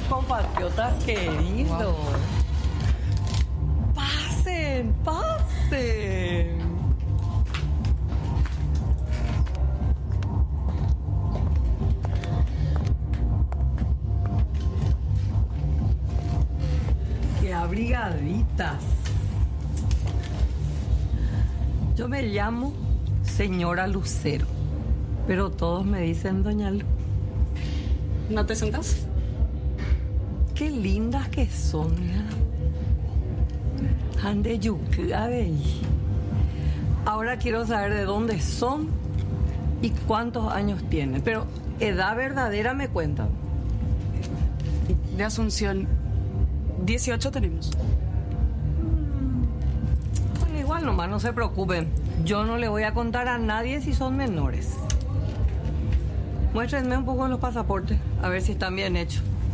Compatriotas queridos, pasen, pasen. Qué abrigaditas. Yo me llamo señora Lucero, pero todos me dicen doña Lu. ¿No te sentás? Qué lindas que son, mira. Ande yucla de ahí. Ahora quiero saber de dónde son y cuántos años tienen. Pero edad verdadera me cuentan. De Asunción, 18 tenemos. Bueno, igual nomás, no se preocupen. Yo no le voy a contar a nadie si son menores. Muéstrenme un poco los pasaportes, a ver si están bien hechos.